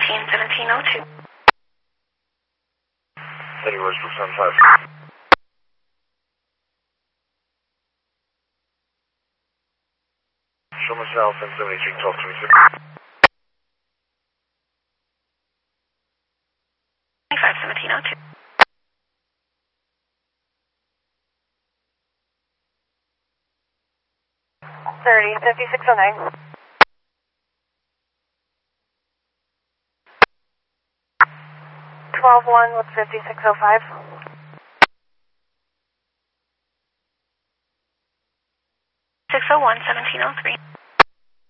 1702. City Roger 75. Show myself and 73, 12, 26. 1702. 5609. 12-1 with 5605. 601, 1703.